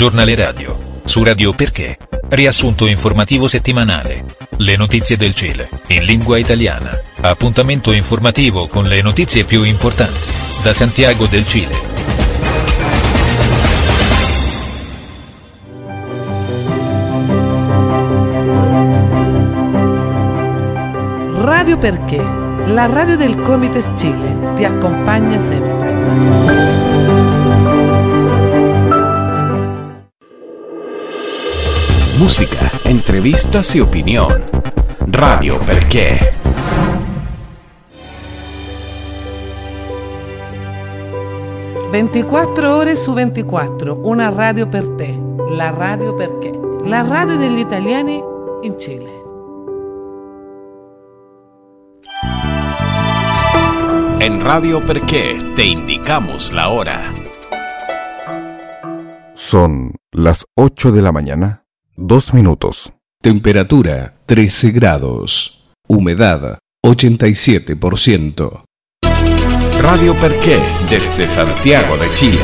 Giornale radio. Su Radio Perché. Riassunto informativo settimanale. Le notizie del Cile, in lingua italiana. Appuntamento informativo con le notizie più importanti. Da Santiago del Cile. Radio Perché, la radio del Comites Chile, ti accompagna sempre. Música, entrevistas y opinión. Radio Perché. «24 ore su 24, una radio per te, la Radio Perché, la radio degli italiani in Cile». En Radio Perché te indicamos la hora. Son las 8 de la mañana, 2 minutos. Temperatura 13 grados. Humedad 87%. Radio Perché desde Santiago de Chile.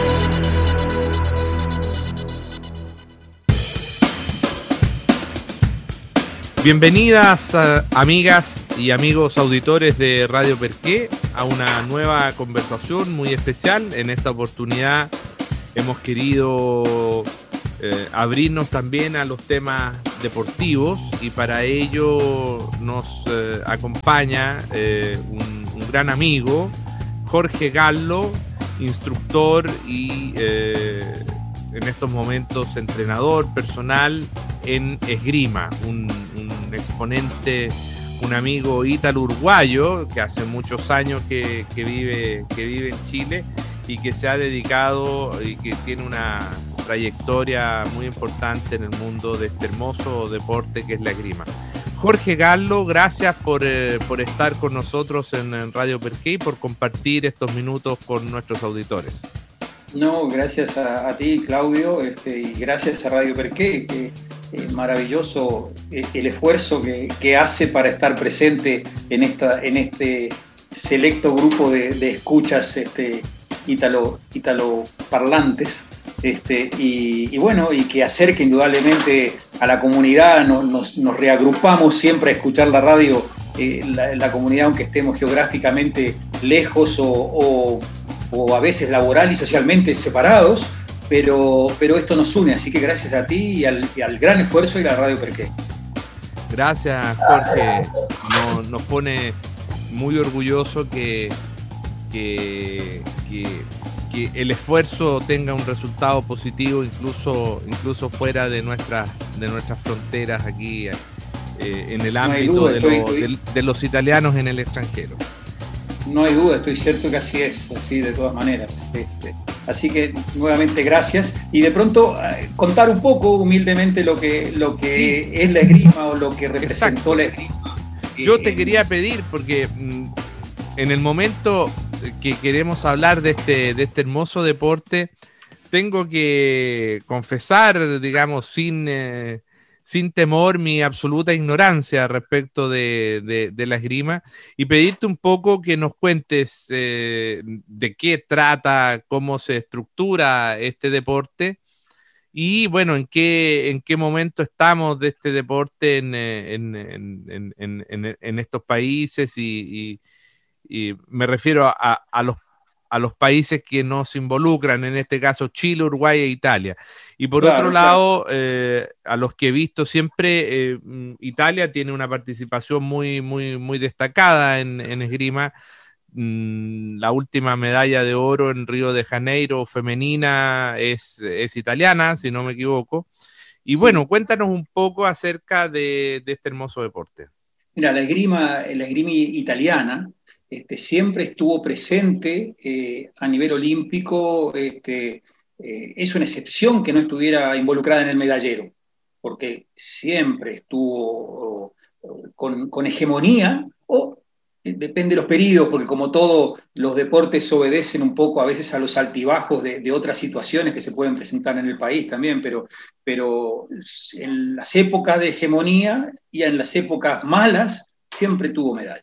Bienvenidas amigas y amigos auditores de Radio Perché a una nueva conversación muy especial. En esta oportunidad hemos querido abrirnos también a los temas deportivos y para ello nos acompaña un gran amigo, Jorge Gallo, instructor y en estos momentos entrenador personal en esgrima, un exponente, un amigo ítalo-uruguayo que hace muchos años que vive en Chile y que se ha dedicado y que tiene una trayectoria muy importante en el mundo de este hermoso deporte que es la esgrima. Jorge Gallo, gracias por estar con nosotros en Radio Perché y por compartir estos minutos con nuestros auditores. No, gracias a ti, Claudio, y gracias a Radio Perché, que maravilloso el esfuerzo que hace para estar presente en este selecto grupo de escuchas ítalo parlantes, y bueno, y que acerque indudablemente a la comunidad. Nos reagrupamos siempre a escuchar la radio, la comunidad, aunque estemos geográficamente lejos o a veces laboral y socialmente separados, pero esto nos une, así que gracias a ti y al gran esfuerzo de la Radio Perché. Gracias, Jorge. Nos pone muy orgulloso que el esfuerzo tenga un resultado positivo incluso fuera de nuestras fronteras aquí en el ámbito de los italianos en el extranjero. No hay duda, estoy cierto que así es, así de todas maneras. Así que nuevamente gracias. Y de pronto contar un poco humildemente lo que sí, es la esgrima o lo que representó. Exacto. La esgrima. Yo te quería pedir, porque en el momento que queremos hablar de este hermoso deporte, tengo que confesar, digamos, sin temor, mi absoluta ignorancia respecto de la esgrima y pedirte un poco que nos cuentes de qué trata, cómo se estructura este deporte y, bueno, en qué momento estamos de este deporte en estos países y me refiero a los países que nos involucran, en este caso Chile, Uruguay e Italia. Y por otro lado, a los que he visto siempre, Italia tiene una participación muy, muy, muy destacada en esgrima. La última medalla de oro en Río de Janeiro femenina es italiana, si no me equivoco. Y bueno, cuéntanos un poco acerca de este hermoso deporte. Mira, la esgrima italiana siempre estuvo presente a nivel olímpico. Es una excepción que no estuviera involucrada en el medallero, porque siempre estuvo con hegemonía, o depende de los periodos, porque como todos los deportes obedecen un poco a veces a los altibajos de otras situaciones que se pueden presentar en el país también, pero en las épocas de hegemonía y en las épocas malas siempre tuvo medalla.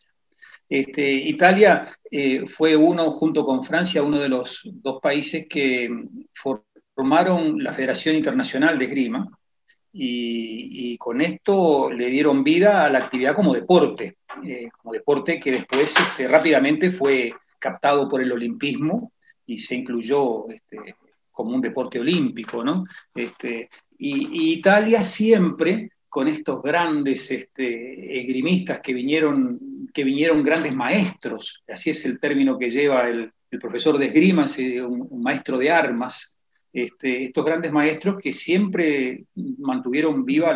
Italia fue junto con Francia, uno de los dos países que formaron la Federación Internacional de Esgrima y con esto le dieron vida a la actividad como deporte que después rápidamente fue captado por el olimpismo y se incluyó como un deporte olímpico, ¿no? Y Italia siempre, con estos grandes esgrimistas que vinieron grandes maestros, así es el término que lleva el profesor de esgrima, un maestro de armas, estos grandes maestros que siempre mantuvieron viva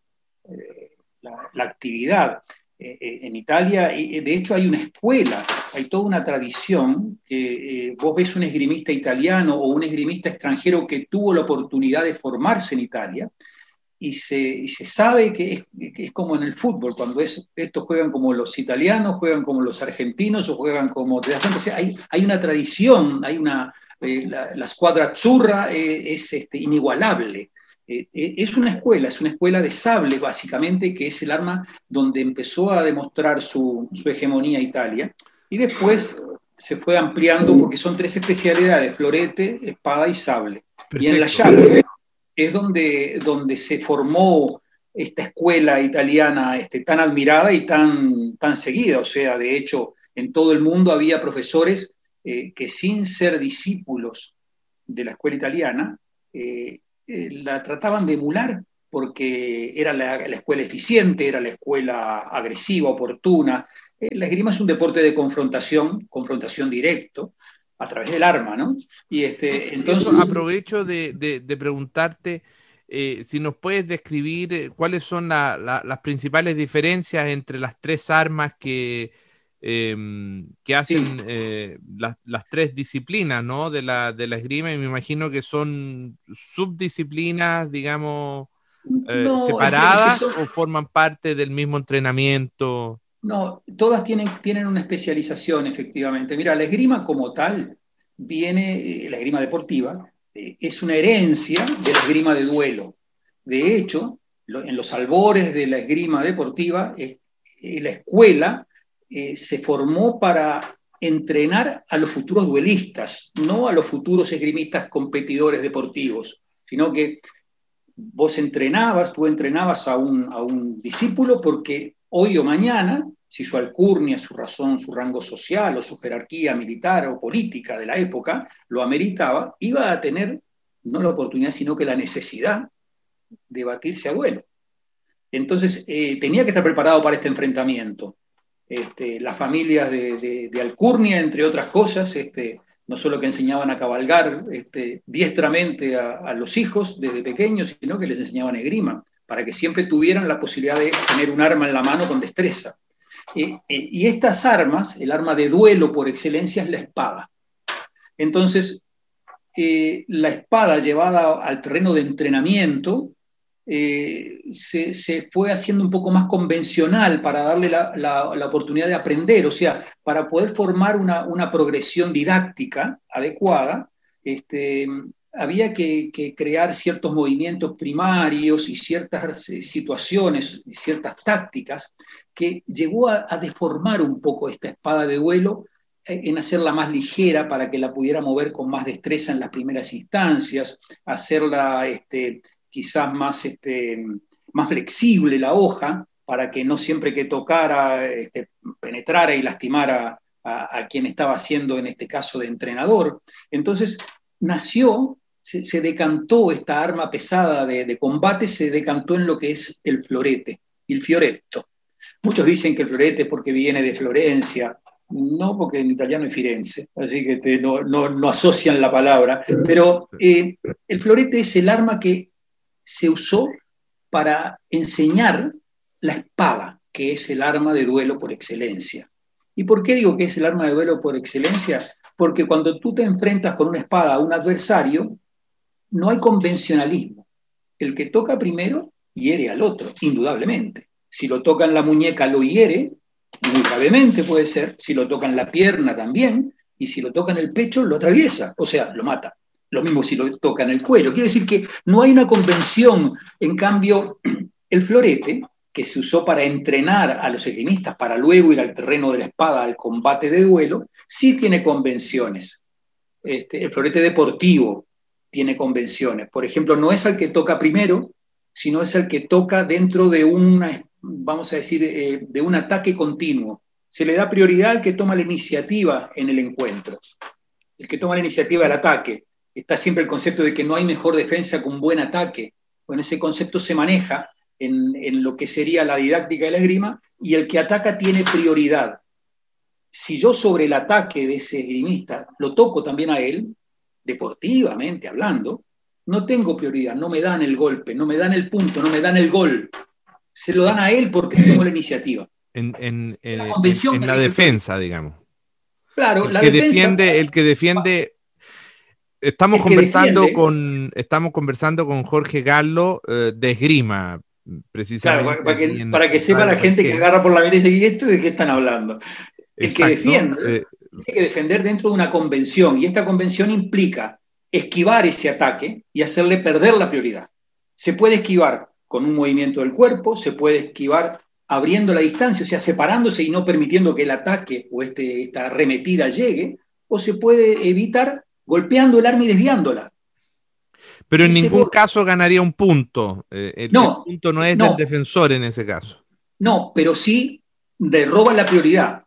la actividad. En Italia, y de hecho hay una escuela, hay toda una tradición que vos ves un esgrimista italiano o un esgrimista extranjero que tuvo la oportunidad de formarse en Italia y se sabe que es como en el fútbol, cuando estos juegan como los italianos, juegan como los argentinos o juegan como... ¿Te das cuenta? O sea, hay una tradición, la squadra azzurra es inigualable. Es una escuela de sable, básicamente, que es el arma donde empezó a demostrar su hegemonía Italia, y después se fue ampliando porque son 3 especialidades: florete, espada y sable. Perfecto. Y en la llave es donde se formó esta escuela italiana tan admirada y tan seguida. O sea, de hecho, en todo el mundo había profesores que, sin ser discípulos de la escuela italiana, la trataban de emular porque era la escuela eficiente, era la escuela agresiva, oportuna. La esgrima es un deporte de confrontación directo a través del arma, ¿no? Y entonces aprovecho de preguntarte si nos puedes describir cuáles son las principales diferencias entre las 3 armas que hacen las 3 disciplinas, ¿no? de la esgrima, y me imagino que son subdisciplinas, digamos, separadas, o forman parte del mismo entrenamiento. No, todas tienen una especialización, efectivamente. Mira, la esgrima como tal la esgrima deportiva, es una herencia de la esgrima de duelo. De hecho, en los albores de la esgrima deportiva, la escuela se formó para entrenar a los futuros duelistas, no a los futuros esgrimistas competidores deportivos, sino que tú entrenabas a un discípulo porque hoy o mañana, si su alcurnia, su razón, su rango social o su jerarquía militar o política de la época lo ameritaba, iba a tener no la oportunidad, sino que la necesidad de batirse a duelo. Entonces tenía que estar preparado para este enfrentamiento. Las familias de alcurnia, entre otras cosas, no solo que enseñaban a cabalgar diestramente a los hijos desde pequeños, sino que les enseñaban esgrima, para que siempre tuvieran la posibilidad de tener un arma en la mano con destreza. Y estas armas, el arma de duelo por excelencia es la espada. Entonces, la espada llevada al terreno de entrenamiento se fue haciendo un poco más convencional para darle la oportunidad de aprender, o sea, para poder formar una progresión didáctica adecuada, había que crear ciertos movimientos primarios y ciertas situaciones, ciertas tácticas, que llegó a deformar un poco esta espada de duelo, en hacerla más ligera para que la pudiera mover con más destreza en las primeras instancias, hacerla quizás más flexible la hoja, para que no siempre que tocara penetrara y lastimara a quien estaba haciendo, en este caso, de entrenador. Entonces se decantó esta arma pesada de combate, se decantó en lo que es el florete y el fioretto. Muchos dicen que el florete es porque viene de Florencia, no, porque en italiano es Firenze, así que no asocian la palabra, pero el florete es el arma que se usó para enseñar la espada, que es el arma de duelo por excelencia. ¿Y por qué digo que es el arma de duelo por excelencia? Porque cuando tú te enfrentas con una espada a un adversario, no hay convencionalismo. El que toca primero hiere al otro, indudablemente. Si lo toca en la muñeca, lo hiere, muy gravemente puede ser. Si lo toca en la pierna, también. Y si lo toca en el pecho, lo atraviesa, o sea, lo mata. Lo mismo si lo toca en el cuello. Quiere decir que no hay una convención. En cambio, el florete, que se usó para entrenar a los esgrimistas para luego ir al terreno de la espada, al combate de duelo, sí tiene convenciones. El florete deportivo tiene convenciones. Por ejemplo, no es el que toca primero, sino es el que toca dentro de vamos a decir, de un ataque continuo. Se le da prioridad al que toma la iniciativa en el encuentro. El que toma la iniciativa del ataque. Está siempre el concepto de que no hay mejor defensa que un buen ataque. Bueno, ese concepto se maneja en lo que sería la didáctica de la esgrima, y el que ataca tiene prioridad. Si yo sobre el ataque de ese esgrimista lo toco también a él, deportivamente hablando, no tengo prioridad, no me dan el golpe, no me dan el punto, no me dan el gol. Se lo dan a él porque tomo la iniciativa. En la defensa, digamos. Claro, el que defiende. Estamos conversando con Jorge Gallo de esgrima, precisamente. Claro, para que sepa la gente que agarra por la vida y dice, ¿y esto de qué están hablando? El que defiende tiene que defender dentro de una convención, y esta convención implica esquivar ese ataque y hacerle perder la prioridad. Se puede esquivar con un movimiento del cuerpo, se puede esquivar abriendo la distancia, o sea, separándose y no permitiendo que el ataque o esta arremetida llegue, o se puede evitar golpeando el arma y desviándola. Pero en ningún caso ganaría un punto. El punto no es del defensor en ese caso. No, pero sí le roba la prioridad.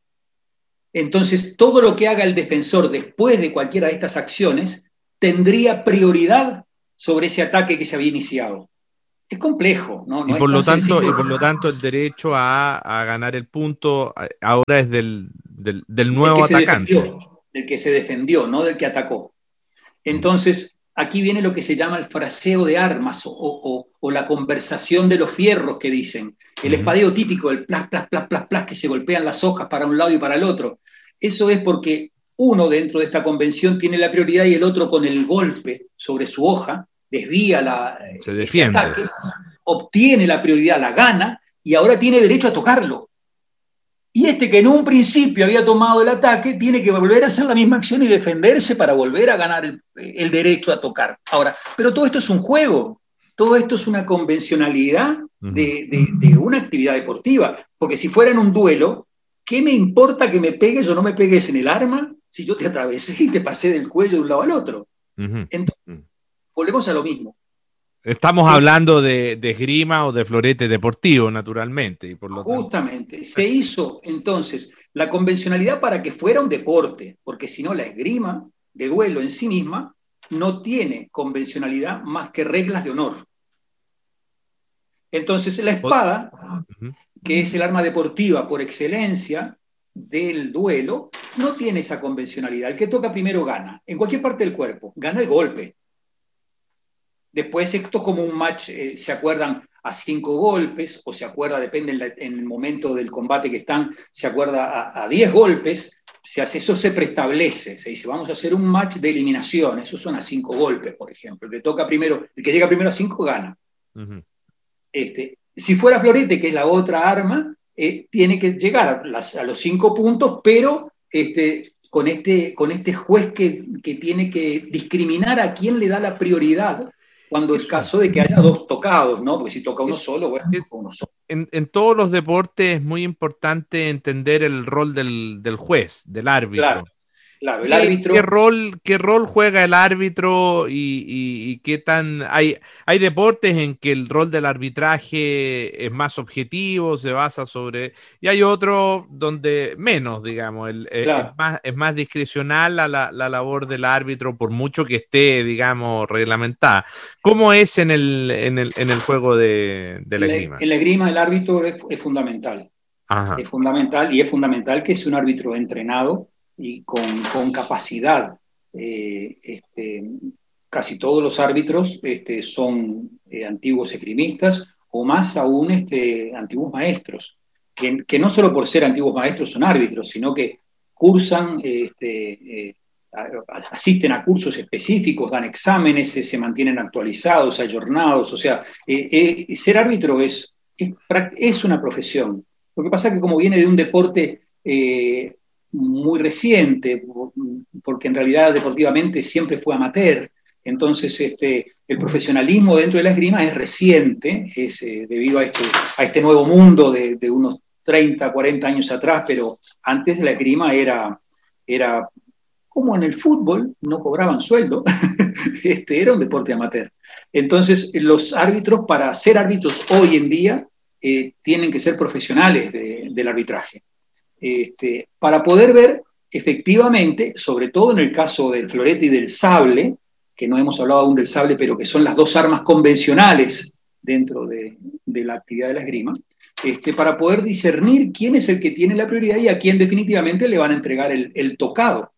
Entonces, todo lo que haga el defensor después de cualquiera de estas acciones tendría prioridad sobre ese ataque que se había iniciado. Es complejo, ¿no? Y por lo tanto, el derecho a ganar el punto ahora es del nuevo atacante. Del que se defendió, no del que atacó. Entonces, aquí viene lo que se llama el fraseo de armas o la conversación de los fierros que dicen. El espadeo típico, el plas, plas, plas, plas, plas, que se golpean las hojas para un lado y para el otro. Eso es porque uno dentro de esta convención tiene la prioridad y el otro con el golpe sobre su hoja desvía se defiende. Ese ataque, obtiene la prioridad, la gana, y ahora tiene derecho a tocarlo. Y este que en un principio había tomado el ataque tiene que volver a hacer la misma acción y defenderse para volver a ganar el derecho a tocar. Ahora, pero todo esto es un juego, todo esto es una convencionalidad de una actividad deportiva, porque si fuera en un duelo, ¿qué me importa que me pegues o no me pegues en el arma si yo te atravesé y te pasé del cuello de un lado al otro? Entonces, volvemos a lo mismo. Estamos hablando de esgrima o de florete deportivo, naturalmente. Y por lo Justamente, tanto, se hizo entonces la convencionalidad para que fuera un deporte, porque si no la esgrima de duelo en sí misma no tiene convencionalidad más que reglas de honor. Entonces la espada, que es el arma deportiva por excelencia del duelo, no tiene esa convencionalidad. El que toca primero gana, en cualquier parte del cuerpo, gana el golpe. Después esto como un match, se acuerdan a 5 golpes, o se acuerda, depende en el momento del combate que están, se acuerda a 10 golpes, eso se preestablece, se dice, vamos a hacer un match de eliminación, esos son a 5 golpes, por ejemplo. El que llega primero a 5 gana. Si fuera florete, que es la otra arma, tiene que llegar a los 5 puntos, pero con este juez que tiene que discriminar a quién le da la prioridad cuando es caso de que haya 2 tocados, ¿no? Porque si toca uno solo, bueno, uno solo. En todos los deportes es muy importante entender el rol del juez, del árbitro. Claro, el árbitro. ¿Qué rol juega el árbitro y qué tan... Hay deportes en que el rol del arbitraje es más objetivo, se basa sobre... Y hay otros donde menos, digamos. Es más discrecional la labor del árbitro, por mucho que esté, digamos, reglamentada. ¿Cómo es en el juego de la esgrima? En la esgrima el árbitro es fundamental. Ajá. Es fundamental, y es fundamental que es un árbitro entrenado y con capacidad. Casi todos los árbitros son antiguos esgrimistas, o más aún antiguos maestros, que no solo por ser antiguos maestros son árbitros, sino que cursan, asisten a cursos específicos, dan exámenes, se mantienen actualizados, ayornados. O sea, ser árbitro es una profesión. Lo que pasa es que como viene de un deporte muy reciente, porque en realidad deportivamente siempre fue amateur, entonces el profesionalismo dentro de la esgrima es reciente, es debido a este nuevo mundo de unos 30, 40 años atrás, pero antes la esgrima era como en el fútbol, no cobraban sueldo, Era un deporte amateur. Entonces, los árbitros, para ser árbitros hoy en día, tienen que ser profesionales del arbitraje. Para poder ver efectivamente, sobre todo en el caso del florete y del sable, que no hemos hablado aún del sable, pero que son las dos armas convencionales dentro de la actividad de la esgrima, para poder discernir quién es el que tiene la prioridad y a quién definitivamente le van a entregar el tocado,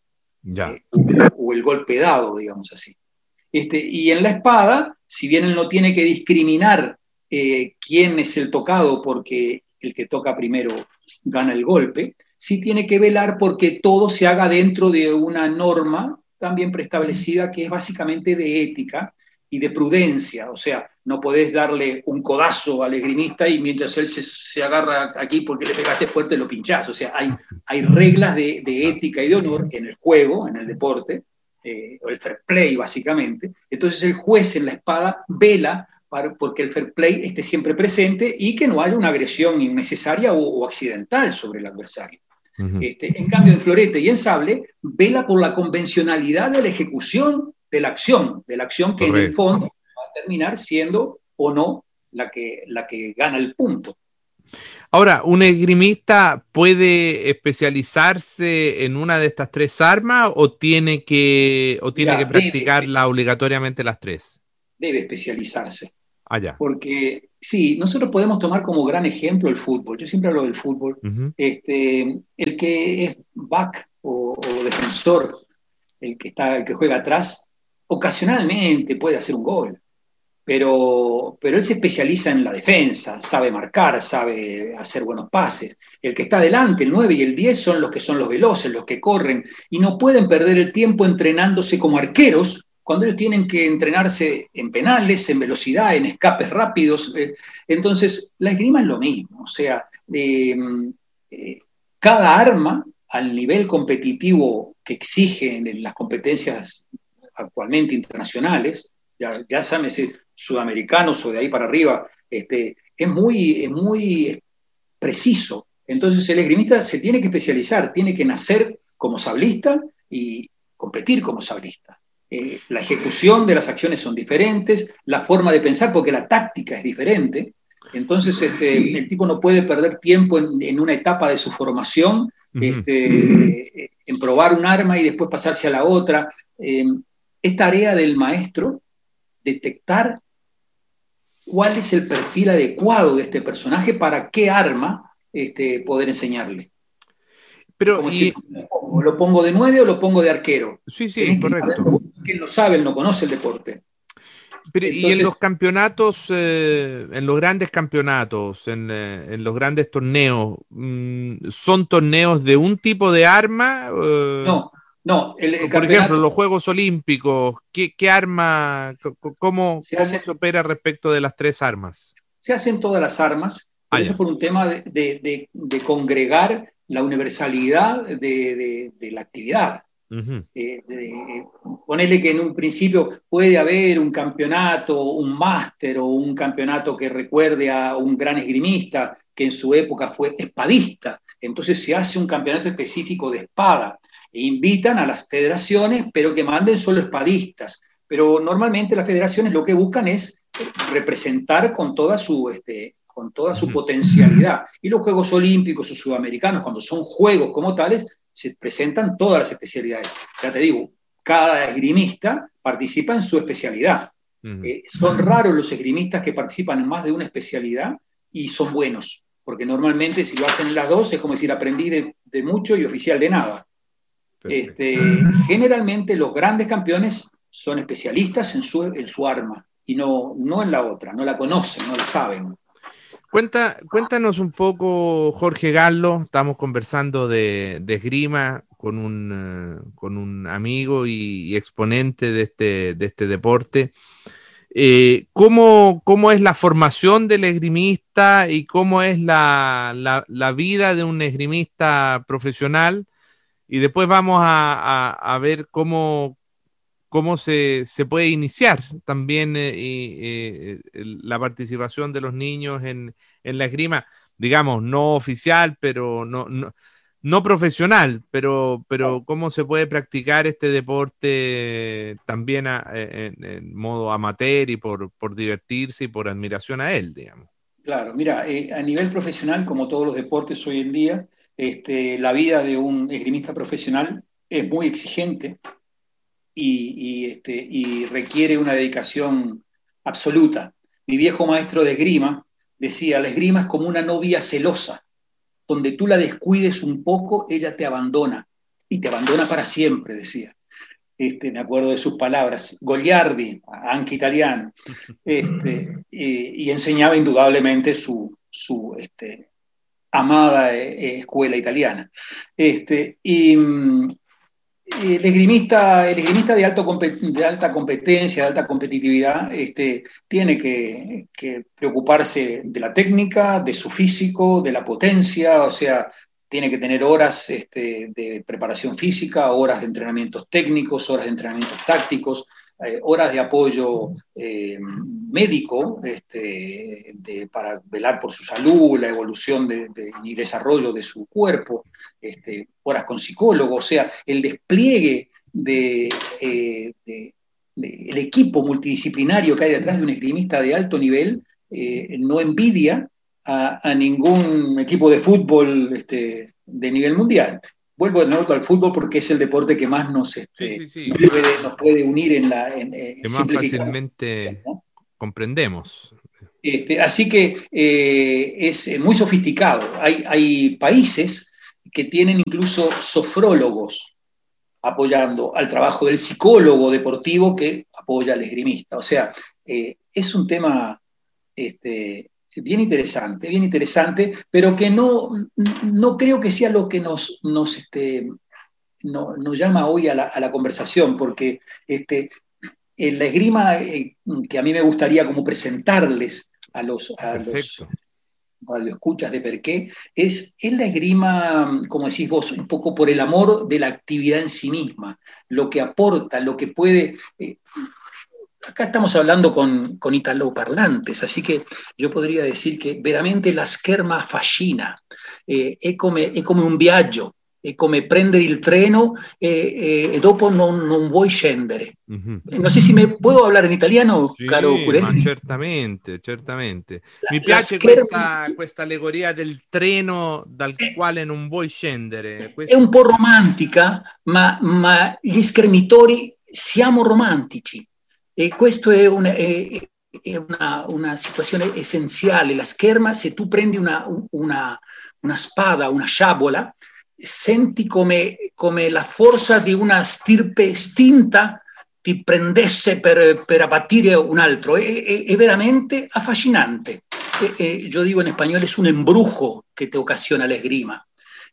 o el golpe dado, digamos así. Y en la espada, si bien él no tiene que discriminar quién es el tocado porque el que toca primero gana el golpe, sí tiene que velar porque todo se haga dentro de una norma también preestablecida que es básicamente de ética y de prudencia. O sea, no podés darle un codazo al esgrimista y mientras él se agarra aquí porque le pegaste fuerte lo pinchás. O sea, hay reglas de ética y de honor en el juego, en el deporte, o el fair play básicamente. Entonces el juez en la espada vela porque el fair play esté siempre presente y que no haya una agresión innecesaria o accidental sobre el adversario. En cambio, en florete y en sable, vela por la convencionalidad de la ejecución de la acción que correcto, en el fondo va a terminar siendo o no la que gana el punto. Ahora, ¿un esgrimista puede especializarse en una de estas tres armas o tiene que practicarla obligatoriamente las tres? Debe especializarse. Allá. Porque sí, nosotros podemos tomar como gran ejemplo el fútbol. Yo siempre hablo del fútbol. Uh-huh. El que es back o defensor, el que juega atrás, ocasionalmente puede hacer un gol. Pero él se especializa en la defensa, sabe marcar, sabe hacer buenos pases. El que está adelante, el 9 y el 10, son los veloces, los que corren, y no pueden perder el tiempo entrenándose como arqueros, cuando ellos tienen que entrenarse en penales, en velocidad, en escapes rápidos. Entonces, la esgrima es lo mismo. O sea, cada arma, al nivel competitivo que exigen las competencias actualmente internacionales, ya sabes, sudamericanos o de ahí para arriba, es muy preciso. Entonces, el esgrimista se tiene que especializar, tiene que nacer como sablista y competir como sablista. La ejecución de las acciones son diferentes, la forma de pensar, porque la táctica es diferente. Entonces, el tipo no puede perder tiempo en una etapa de su formación, uh-huh, en probar un arma y después pasarse a la otra. Es tarea del maestro detectar cuál es el perfil adecuado de este personaje para qué arma poder enseñarle. Pero, como si lo pongo de 9 o lo pongo de arquero. Sí, correcto. Que él lo sabe, él no conoce el deporte. Pero, entonces, y en los campeonatos, en los grandes campeonatos, en los grandes torneos, ¿son torneos de un tipo de arma? No. Por ejemplo, los Juegos Olímpicos, ¿qué arma, cómo se opera respecto de las tres armas? Se hacen todas las armas, eso por un tema de congregar la universalidad de la actividad. Uh-huh. Ponerle que en un principio puede haber un campeonato, un máster o un campeonato que recuerde a un gran esgrimista que en su época fue espadista. Entonces se hace un campeonato específico de espada e invitan a las federaciones, pero que manden solo espadistas. Pero normalmente las federaciones lo que buscan es representar con toda su potencialidad. Y los Juegos Olímpicos o Sudamericanos, cuando son juegos como tales, se presentan todas las especialidades. Ya te digo, cada esgrimista participa en su especialidad. Son raros los esgrimistas que participan en más de una especialidad y son buenos, porque normalmente si lo hacen en las dos es como decir aprendí de mucho y oficial de nada. Generalmente los grandes campeones son especialistas en su arma y no en la otra, no la conocen, no la saben. Cuéntanos un poco, Jorge Gallo. Estamos conversando de esgrima con un amigo y exponente de este deporte. ¿Cómo es la formación del esgrimista y cómo es la vida de un esgrimista profesional? Y después vamos a ver cómo se puede iniciar también la participación de los niños en la esgrima, digamos, no oficial, pero no profesional, pero cómo se puede practicar este deporte también en modo amateur y por divertirse y por admiración a él, digamos. Claro, mira, a nivel profesional, como todos los deportes hoy en día, la vida de un esgrimista profesional es muy exigente y requiere una dedicación absoluta. Mi viejo maestro de esgrima decía, la esgrima es como una novia celosa, donde tú la descuides un poco, ella te abandona, y te abandona para siempre, decía. Me acuerdo de sus palabras, Goliardi, anche italiano, y enseñaba indudablemente su amada escuela italiana. El esgrimista de alta competencia, de alta competitividad, tiene que preocuparse de la técnica, de su físico, de la potencia, o sea, tiene que tener horas de preparación física, horas de entrenamientos técnicos, horas de entrenamientos tácticos, horas de apoyo médico para velar por su salud, la evolución y desarrollo de su cuerpo, horas con psicólogo, o sea, el despliegue el equipo multidisciplinario que hay detrás de un esgrimista de alto nivel no envidia a ningún equipo de fútbol de nivel mundial. Vuelvo de nuevo al fútbol porque es el deporte que más nos puede unir que más fácilmente, ¿no? Comprendemos. Así que es muy sofisticado. Hay países que tienen incluso sofrólogos apoyando al trabajo del psicólogo deportivo que apoya al esgrimista. O sea, es un tema bien interesante, pero que no creo que sea lo que nos llama hoy a la conversación, porque la esgrima que a mí me gustaría como presentarles a los radioescuchas de Perqué es la esgrima, como decís vos, un poco por el amor de la actividad en sí misma, lo que aporta, lo que puede... Acá estamos hablando con italoparlantes, así che io podría decir che veramente la scherma affascina, è come un viaggio, è come prendere il treno e dopo non vuoi scendere. Non so se mi puedo hablar in italiano, sì, caro Curelli? Ma certamente. Mi piace questa allegoria del treno dal quale non vuoi scendere. È un po' romantica, ma gli schermitori siamo romantici. E questo è una situazione essenziale. La scherma, se tu prendi una spada, una sciabola, senti come la forza di una stirpe estinta ti prendesse per abbattere un altro. È veramente affascinante. Yo digo en español, es un embrujo que te ocasiona la esgrima.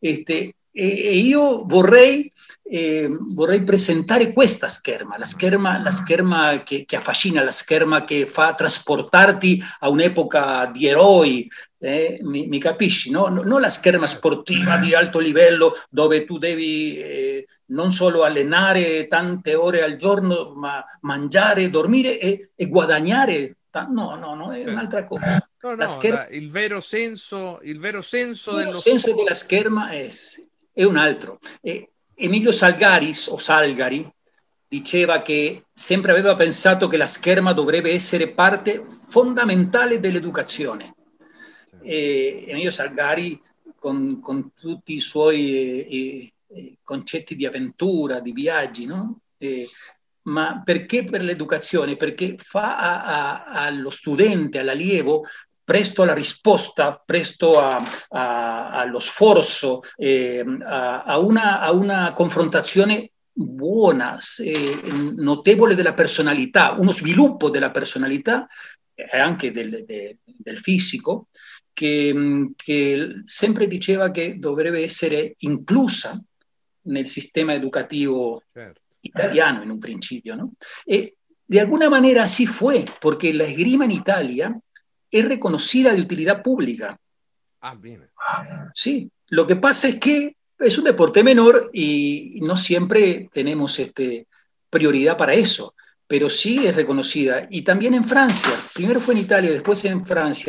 Io vorrei presentare questa scherma, la scherma che affascina, la scherma che fa trasportarti a un'epoca di eroi, mi capisci? No? Non la scherma sportiva di alto livello dove tu devi non solo allenare tante ore al giorno, ma mangiare, dormire e guadagnare. No, è un'altra cosa. Il vero senso dello senso della scherma è un altro. Emilio Salgari diceva che sempre aveva pensato che la scherma dovrebbe essere parte fondamentale dell'educazione. Emilio Salgari, con tutti i suoi concetti di avventura, di viaggi, no? Ma perché per l'educazione? Perché fa allo studente, all'allievo, presto alla risposta, presto allo sforzo, a una confrontazione buona, notevole della personalità, uno sviluppo della personalità e anche del fisico, che sempre diceva che dovrebbe essere inclusa nel sistema educativo italiano en un principio, ¿no? De alguna manera así fue, porque la esgrima en Italia es reconocida de utilidad pública. Bien. Sí, lo que pasa es que es un deporte menor y no siempre tenemos prioridad para eso, pero sí es reconocida. Y también en Francia, primero fue en Italia, después en Francia,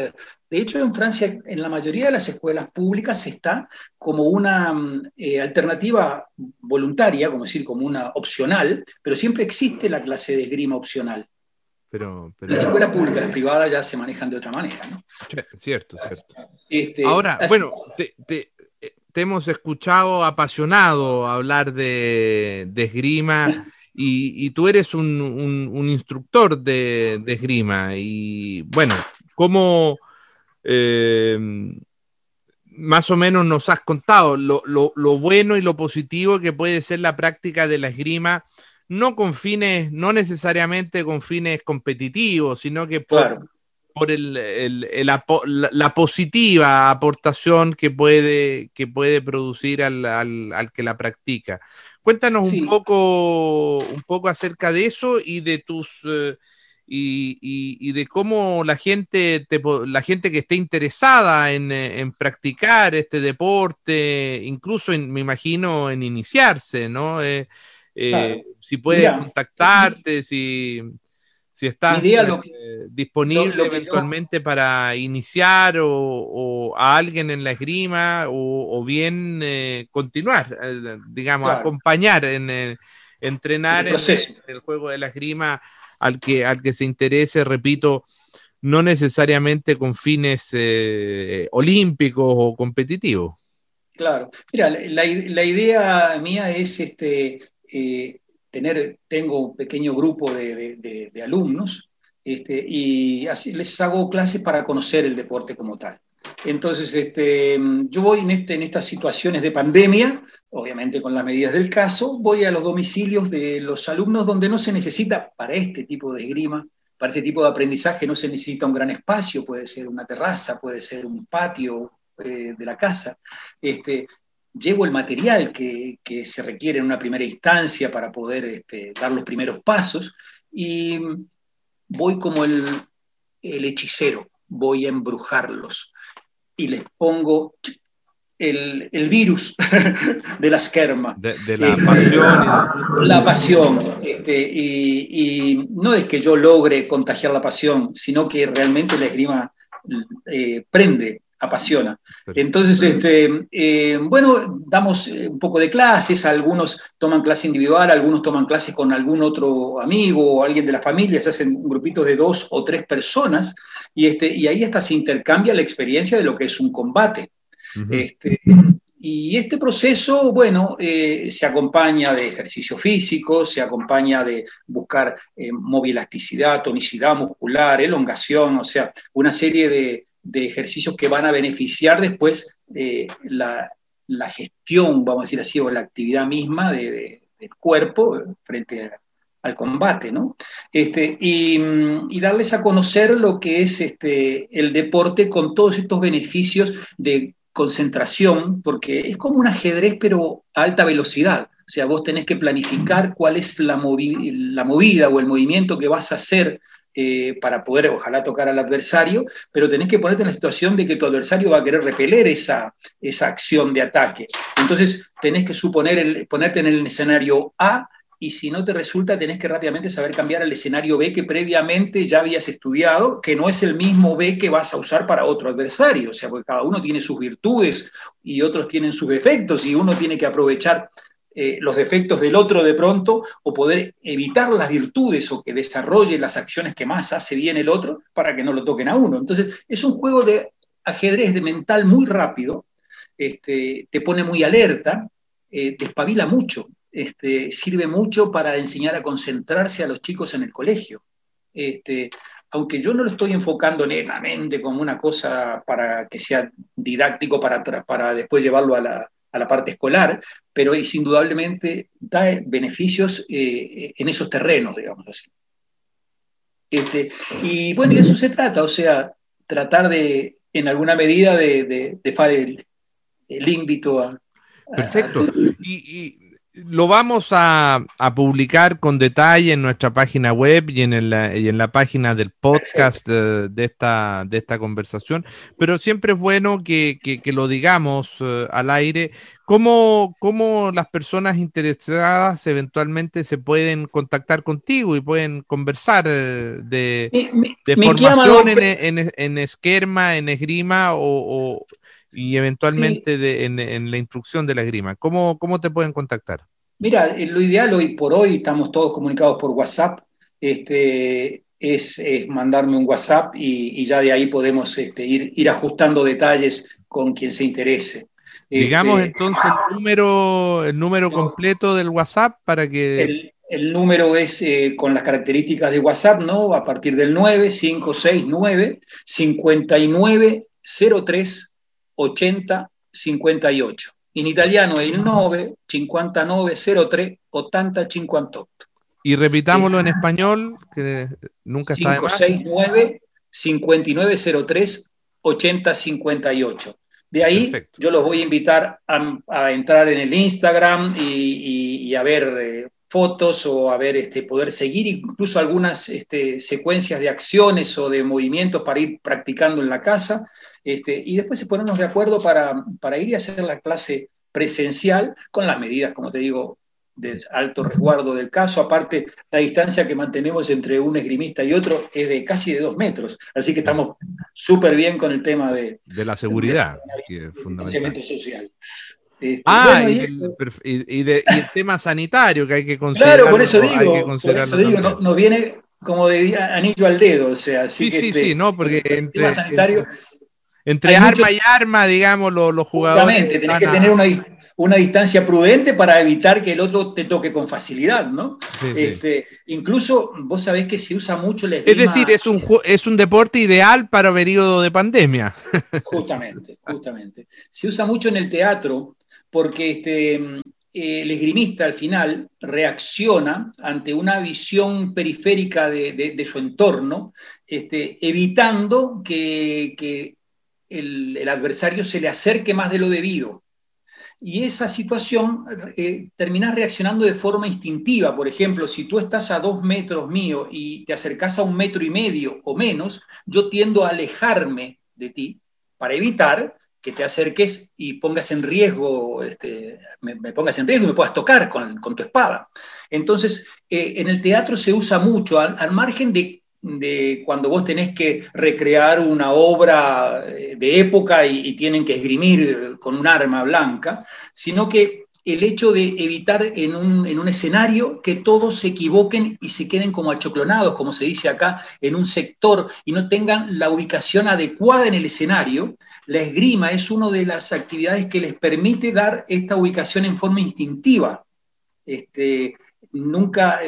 De hecho, en Francia, en la mayoría de las escuelas públicas está como una alternativa voluntaria, como decir, como una opcional, pero siempre existe la clase de esgrima opcional. Pero... Las escuelas públicas, las privadas ya se manejan de otra manera, ¿no? Cierto. Ahora, bueno, te hemos escuchado apasionado hablar de esgrima y tú eres un instructor de esgrima y bueno, ¿cómo más o menos nos has contado lo bueno y lo positivo que puede ser la práctica de la esgrima? No no necesariamente con fines competitivos, sino que por la positiva aportación que puede producir al que la practica. Cuéntanos un poco acerca de eso y de tus y de cómo la gente que esté interesada en practicar este deporte, incluso me imagino en iniciarse, ¿no? Si puedes contactarte, si estás disponible eventualmente para iniciar o a alguien en la esgrima o bien continuar, digamos, acompañar entrenar en el juego de la esgrima al que se interese, repito, no necesariamente con fines olímpicos o competitivos. Claro, mira, la idea mía es tengo un pequeño grupo de alumnos y así les hago clases para conocer el deporte como tal. Entonces, yo voy en estas situaciones de pandemia, obviamente con las medidas del caso, voy a los domicilios de los alumnos donde no se necesita para este tipo de esgrima, para este tipo de aprendizaje no se necesita un gran espacio, puede ser una terraza, puede ser un patio de la casa. Llevo el material que se requiere en una primera instancia para poder dar los primeros pasos y voy como el hechicero, voy a embrujarlos y les pongo el virus de la esquerma. De la pasión. La pasión. Y no es que yo logre contagiar la pasión, sino que realmente la esgrima prende, apasiona. Entonces, bueno, damos un poco de clases, algunos toman clase individual, algunos toman clases con algún otro amigo o alguien de la familia, se hacen grupitos de 2 o 3 personas, y ahí hasta se intercambia la experiencia de lo que es un combate. Y este proceso, bueno, se acompaña de ejercicio físico, se acompaña de buscar movielasticidad, tonicidad muscular, elongación, o sea, una serie de ejercicios que van a beneficiar después la gestión, vamos a decir así, o la actividad misma del cuerpo frente al combate, ¿no? Y darles a conocer lo que es el deporte con todos estos beneficios de concentración, porque es como un ajedrez pero a alta velocidad. O sea, vos tenés que planificar cuál es la movida o el movimiento que vas a hacer para poder, ojalá, tocar al adversario, pero tenés que ponerte en la situación de que tu adversario va a querer repeler esa acción de ataque. Entonces tenés que ponerte en el escenario A, y si no te resulta, tenés que rápidamente saber cambiar al escenario B que previamente ya habías estudiado, que no es el mismo B que vas a usar para otro adversario. O sea, porque cada uno tiene sus virtudes y otros tienen sus defectos, y uno tiene que aprovechar los defectos del otro de pronto, o poder evitar las virtudes o que desarrolle las acciones que más hace bien el otro para que no lo toquen a uno. Entonces, es un juego de ajedrez de mental muy rápido, te pone muy alerta, te espabila mucho. Sirve mucho para enseñar a concentrarse a los chicos en el colegio. Aunque yo no lo estoy enfocando netamente como una cosa para que sea didáctico para después llevarlo a la parte escolar, pero indudablemente da beneficios en esos terrenos, digamos así. Y bueno, y de eso se trata, o sea, tratar en alguna medida de hacer el invito a... Perfecto. Y Lo vamos a publicar con detalle en nuestra página web y en la página del podcast de esta conversación, pero siempre es bueno que lo digamos al aire. ¿Cómo las personas interesadas eventualmente se pueden contactar contigo y pueden conversar de formación en esgrima, en esgrima y eventualmente Sí. en la instrucción de la esgrima? ¿Cómo te pueden contactar? Mira, lo ideal hoy por hoy, estamos todos comunicados por WhatsApp, es mandarme un WhatsApp y ya de ahí podemos ir ajustando detalles con quien se interese. Digamos entonces el número completo del WhatsApp para que... El número es con las características de WhatsApp, ¿no? A partir del 9569 5903 80 58. In italiano è il 9 59 03 80 58. Y repitámoslo en español, que nunca está de más. 569 5903 80 58. De ahí perfecto. Yo los voy a invitar a entrar en el Instagram y a ver fotos o a ver poder seguir incluso algunas secuencias de acciones o de movimientos para ir practicando en la casa. Y después se ponernos de acuerdo para ir y hacer la clase presencial con las medidas, como te digo, de alto resguardo del caso. Aparte, la distancia que mantenemos entre un esgrimista y otro es de casi de 2 metros, así que estamos súper bien con el tema de la seguridad, que es fundamental. Social. Y el tema sanitario que hay que considerar. Claro, por eso digo, nos viene como de anillo al dedo, o sea, así sí, no, porque entre arma y arma, digamos, los jugadores. Exactamente, tenés que tener una distancia prudente para evitar que el otro te toque con facilidad, ¿no? Sí. Incluso vos sabés que se usa mucho la esgrima. Es decir, es un deporte ideal para periodo de pandemia. Justamente. Se usa mucho en el teatro porque el esgrimista al final reacciona ante una visión periférica de su entorno, evitando que el adversario se le acerque más de lo debido. Y esa situación terminás reaccionando de forma instintiva. Por ejemplo, si tú estás a 2 metros mío y te acercás a 1,5 metros o menos, yo tiendo a alejarme de ti para evitar que te acerques y pongas en riesgo, me pongas en riesgo y me puedas tocar con tu espada. Entonces, en el teatro se usa mucho, al margen de cuando vos tenés que recrear una obra de época y tienen que esgrimir con un arma blanca, sino que el hecho de evitar en un escenario que todos se equivoquen y se queden como achoclonados, como se dice acá, en un sector y no tengan la ubicación adecuada en el escenario. La esgrima es una de las actividades que les permite dar esta ubicación en forma instintiva. Nunca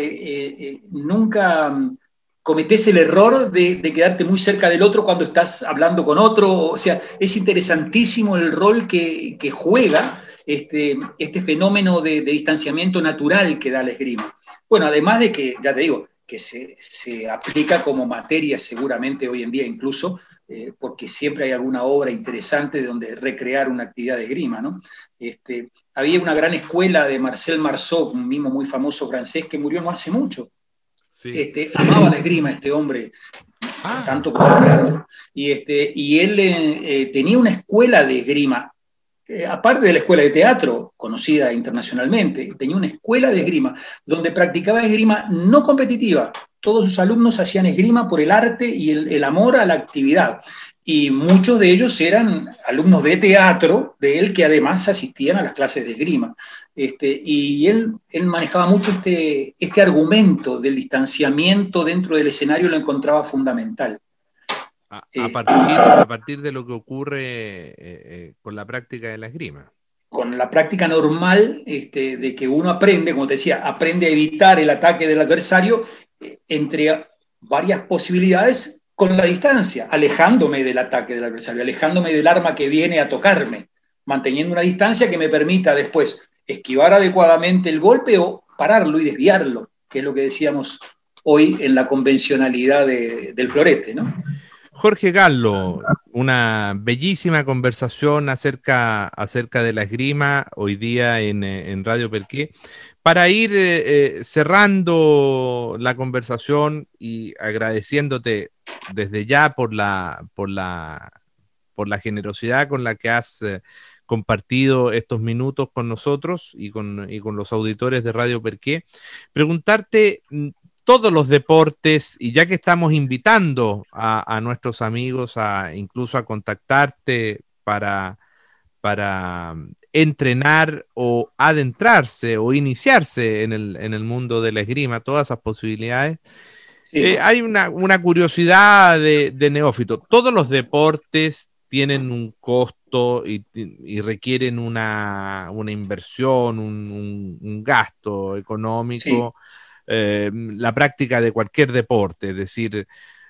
cometés el error de quedarte muy cerca del otro cuando estás hablando con otro. O sea, es interesantísimo el rol que juega este fenómeno de distanciamiento natural que da la esgrima. Bueno, además de que, ya te digo, que se aplica como materia seguramente hoy en día incluso, porque siempre hay alguna obra interesante donde recrear una actividad de esgrima, ¿no? Había una gran escuela de Marcel Marceau, un mimo muy famoso francés que murió no hace mucho. Sí. Amaba la esgrima este hombre, tanto como el teatro. Y él tenía una escuela de esgrima, aparte de la escuela de teatro, conocida internacionalmente, tenía una escuela de esgrima, donde practicaba esgrima no competitiva. Todos sus alumnos hacían esgrima por el arte y el amor a la actividad. Y muchos de ellos eran alumnos de teatro, de él, que además asistían a las clases de esgrima. Y él manejaba mucho este argumento del distanciamiento dentro del escenario, lo encontraba fundamental. A partir de lo que ocurre con la práctica de la esgrima. Con la práctica normal de que uno aprende, como te decía, aprende a evitar el ataque del adversario entre varias posibilidades con la distancia, alejándome del ataque del adversario, alejándome del arma que viene a tocarme, manteniendo una distancia que me permita después esquivar adecuadamente el golpe o pararlo y desviarlo, que es lo que decíamos hoy en la convencionalidad del florete, ¿no? Jorge Gallo, una bellísima conversación acerca de la esgrima hoy día en Radio Perqué. Para ir cerrando la conversación y agradeciéndote desde ya por la generosidad con la que has compartido estos minutos con nosotros y con los auditores de Radio Perqué, preguntarte todos los deportes, y ya que estamos invitando a nuestros amigos incluso a contactarte para entrenar o adentrarse o iniciarse en el mundo de la esgrima, todas esas posibilidades. Sí. Hay una curiosidad de neófito. Todos los deportes tienen un costo y requieren una inversión, un gasto económico. Sí. La práctica de cualquier deporte, es decir,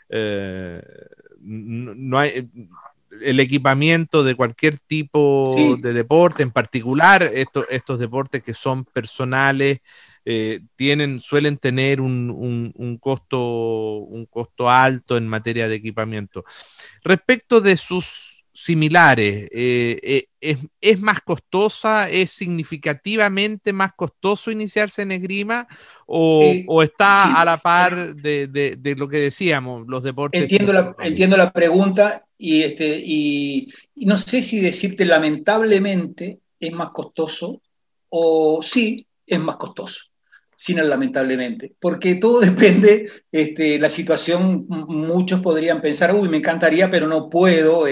no hay el equipamiento de cualquier tipo de deporte, en particular estos deportes que son personales, suelen tener un costo alto en materia de equipamiento. Respecto de sus similares, ¿es más costosa, es significativamente más costoso iniciarse en esgrima o está a la par de lo que decíamos, los deportes? Entiendo la pregunta y no sé si decirte lamentablemente es más costoso o sí es más costoso, sin el lamentablemente, porque todo depende la situación. Muchos podrían pensar, uy, me encantaría, pero no puedo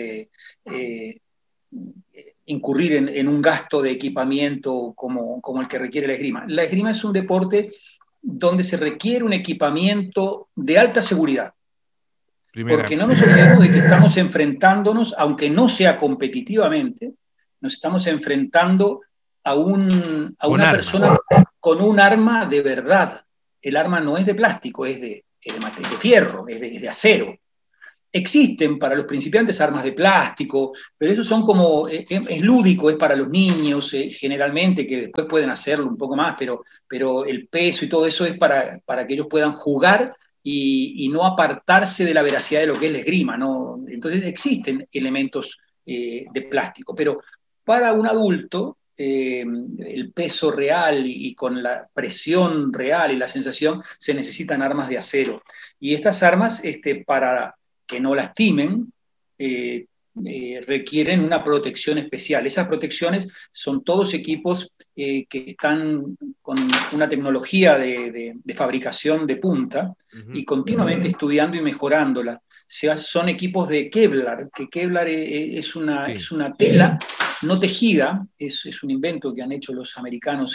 incurrir en un gasto de equipamiento como el que requiere la esgrima. La esgrima es un deporte donde se requiere un equipamiento de alta seguridad. Porque no nos olvidemos de que estamos enfrentándonos, aunque no sea competitivamente, nos estamos enfrentando a una persona con un arma de verdad. El arma no es de plástico, es de fierro, es de acero. Existen para los principiantes armas de plástico, pero eso son como, es lúdico, es para los niños generalmente, que después pueden hacerlo un poco más, pero el peso y todo eso es para que ellos puedan jugar y no apartarse de la veracidad de lo que es la esgrima, ¿no? Entonces existen elementos de plástico, pero para un adulto, el peso real y con la presión real y la sensación, se necesitan armas de acero. Y estas armas, para que no lastimen, requieren una protección especial. Esas protecciones son todos equipos que están con una tecnología de fabricación de punta y continuamente estudiando y mejorándola. Son equipos de Kevlar, que Kevlar es una tela no tejida, es un invento que han hecho los americanos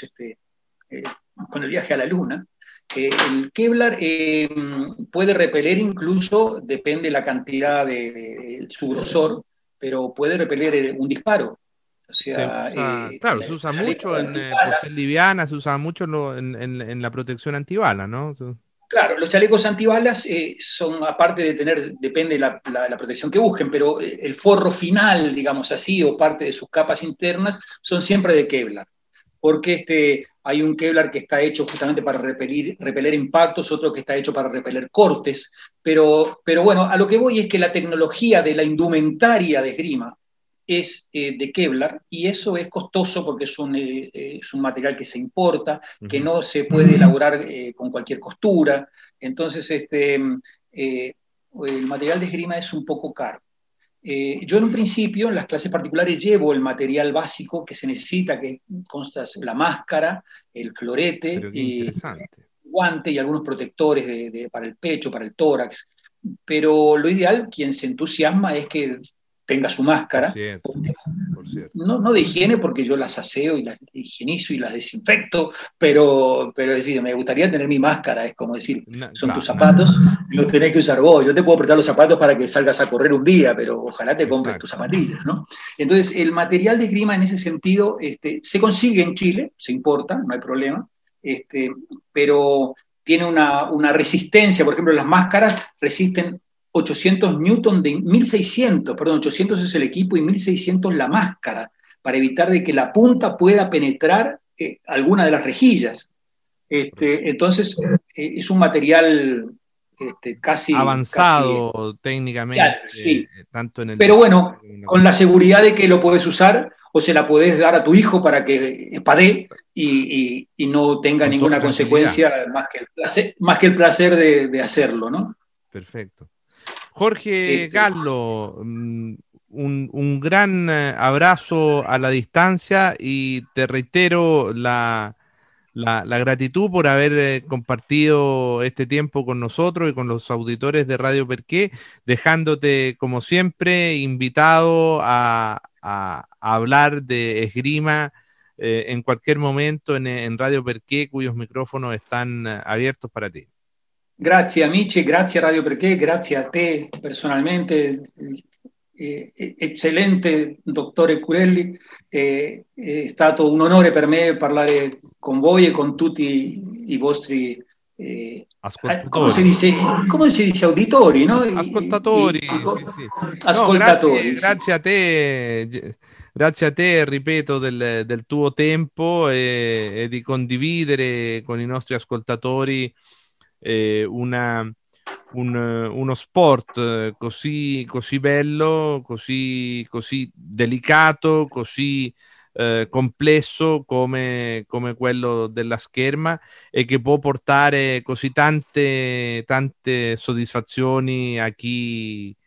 con el viaje a la Luna. El Kevlar puede repeler incluso, depende la cantidad de su grosor, pero puede repeler un disparo. O sea, claro, se usa mucho por ser liviana, se usa mucho en la protección antibala, ¿no? Claro, los chalecos antibalas son, aparte de depende de la protección que busquen, pero el forro final, digamos así, o parte de sus capas internas, son siempre de Kevlar. Porque hay un Kevlar que está hecho justamente para repeler impactos, otro que está hecho para repeler cortes, pero bueno, a lo que voy es que la tecnología de la indumentaria de esgrima es de Kevlar, y eso es costoso porque es un material que se importa, que no se puede elaborar con cualquier costura. Entonces el material de esgrima es un poco caro. Yo en un principio, en las clases particulares, llevo el material básico que se necesita, que consta la máscara, el florete, el guante y algunos protectores para el pecho, para el tórax. Pero lo ideal, quien se entusiasma, es que tenga su máscara. Por cierto. No de higiene, porque yo las aseo y las higienizo y las desinfecto, pero es decir, me gustaría tener mi máscara, es como decir, son tus zapatos, los tenés que usar vos. Yo te puedo prestar los zapatos para que salgas a correr un día, pero ojalá te compres tus zapatillas, ¿no? Entonces, el material de esgrima en ese sentido se consigue en Chile, se importa, no hay problema, pero tiene una resistencia. Por ejemplo, las máscaras resisten 800 newton de 1600, perdón, 800 es el equipo y 1600 la máscara, para evitar de que la punta pueda penetrar alguna de las rejillas. Entonces, es un material casi avanzado técnicamente, sí. tanto en el... Pero bueno, con la seguridad de que lo podés usar o se la podés dar a tu hijo para que espadee y no tenga ninguna consecuencia más que el placer de hacerlo, ¿no? Perfecto. Jorge Gallo, un gran abrazo a la distancia y te reitero la gratitud por haber compartido este tiempo con nosotros y con los auditores de Radio Perqué, dejándote como siempre invitado a hablar de esgrima en cualquier momento en Radio Perqué, cuyos micrófonos están abiertos para ti. Grazie amici, grazie a Radio Perché, grazie a te personalmente, eccellente dottore Curelli, è stato un onore per me parlare con voi e con tutti i vostri ascoltatori. Come si dice auditori, no? Ascoltatori. Sì. Ascoltatori. No, grazie a te. Grazie a te, ripeto, del tuo tempo e di condividere con i nostri ascoltatori uno sport così bello, così delicato, così complesso come quello della scherma e che può portare così tante soddisfazioni a chi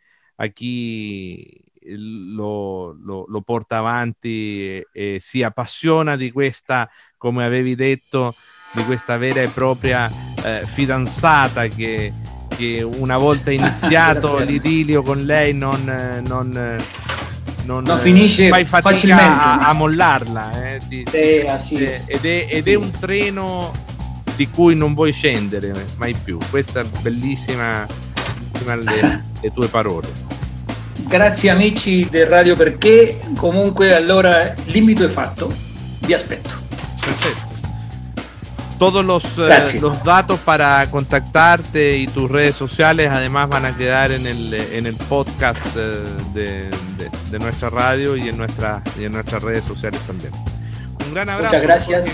lo porta avanti e si appassiona di questa, come avevi detto, di questa vera e propria fidanzata che una volta iniziato l'idilio con lei non finisce fai fatica a mollarla, ed è un treno di cui non vuoi scendere mai più. Questa è bellissima le tue parole. Grazie amici del Radio Perché, comunque allora l'invito è fatto, vi aspetto. Perfetto. Todos los datos para contactarte y tus redes sociales además van a quedar en el podcast de nuestra radio y en nuestras redes sociales también. Un gran abrazo. Muchas gracias.